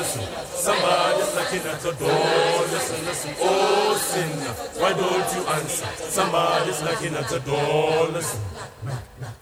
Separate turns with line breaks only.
listen. Somebody's knocking at your door. Listen, listen. Oh, sinner, why don't you answer? Somebody's knocking at your door. Listen.